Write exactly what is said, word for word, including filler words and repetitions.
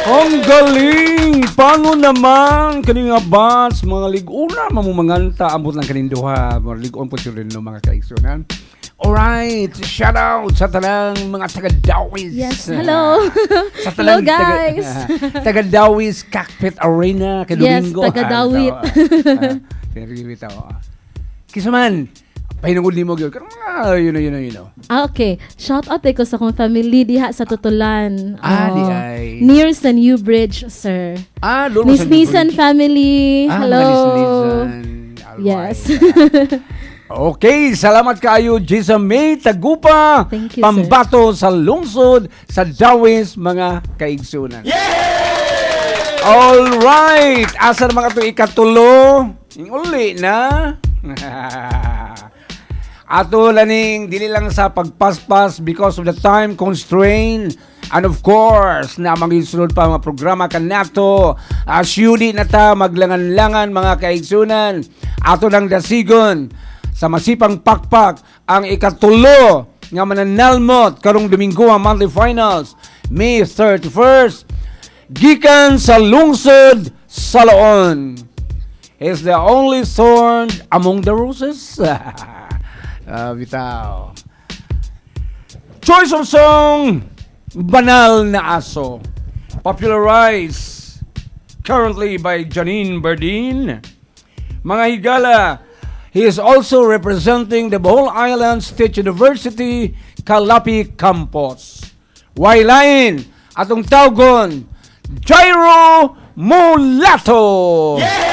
Ang galing! Paano naman kaning abats mga liguna mamumanganta ambot lang kaninduha mga ligon po sila no mga kaigsunan. Alright, shout out sa tanang mga taga-Dawis. Yes, hello. Sa Hello guys. Taga, taga-Dawis Cockpit Arena kay Domingo. Yes, taga-Dawit. Pero uh, Kisuman, pahinungod ni mo gyud. Ah, you know, you know, you know. Ah, okay. Shout out ko sa akong family diha sa Tutulan. Ah, Oh, di ay. near sa New Bridge, sir. Ah, doon mo sa Nisnisan family. Ah, Hello. Nisnisan. Yes. Okay, salamat kayo Jisa May Tagupa. Thank you, Pambato sa lungsod sa Dawis mga kaigsunan. Yeah! All right, asa na mga to ikatulo? Uli na. Ato laning dili lang sa pagpaspas because of the time constraint and of course na magisunod pa mga programa kanato as yudi na ta maglangan-langan mga kaigsunan ato lang dasigon sa masipang pakpak ang ikatulo nga mananalmot karong Domingo ang monthly finals May thirty-first gikan sa lungsod sa Laon is the only thorn among the roses. Uh, bitaw. Choice of song, Banal na Aso. Popularized currently by Janine Bardeen. Mga higala, he is also representing the Bohol Island State University Kalapi Campus. Wailain, atong tawgon, Jairo Mulato. Yeah!